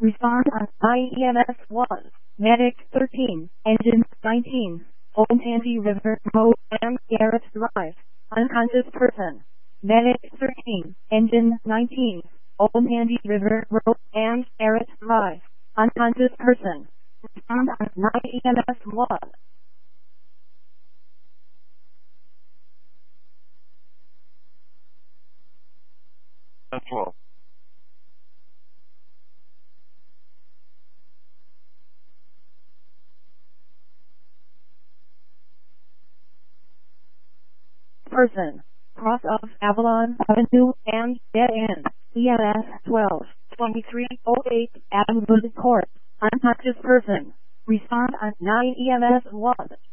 Respond on IEMS 1. Medic 13. Engine 19. Olentangy River Road and Garrett Drive. Unconscious person. Medic 13. Engine 19. Olentangy River Road and Garrett Drive. Unconscious person. Respond on IEMS 1. Central. Person. Cross of Avalon Avenue and dead end. EMS 12. 2308 Adamwood Court. Unconscious person. Respond on 9 EMS 1.